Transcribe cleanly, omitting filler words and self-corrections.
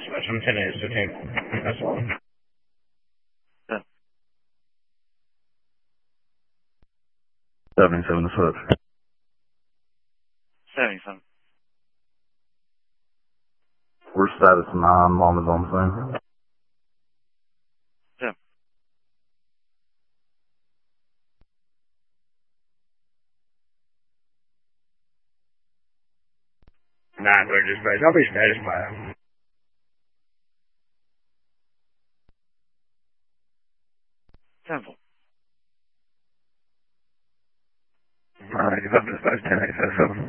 some 10 days to table. That's all. Yeah. 77 to foot. 77. We're status 9, mom is on the scene. Yeah. Nah, we're just base. I'll be status by. Temple. Alright, you've up to 10 8,